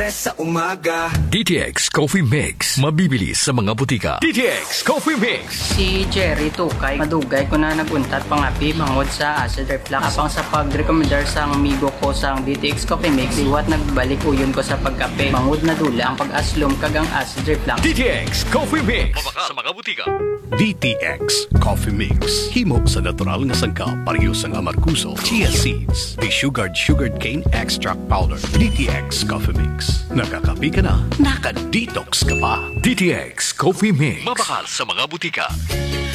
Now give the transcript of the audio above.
stress sa umaga. DTX Coffee Mix. Mabibili sa mga butika. DTX Coffee Mix. Si Jerry Tukay, madugay ko na naguntat pangapi mangod sa acid reflux. Apang sa pag-recommendar sa amigo ko sa DTX Coffee Mix, iwat nagbalik uyon ko sa pagkape. Mangod na dula ang pag-aslom kagang acid reflux. DTX Coffee Mix. Mabaka sa mga butika. DTX Coffee Mix. Himo sa natural nga sangka, pareho sang amarkuso, chia seeds, sugared cane extract powder. DTX Coffee Mix. Nakakapi ka na, naka-detox ka pa. DTX Coffee Mix. Mabaka sa mga butika.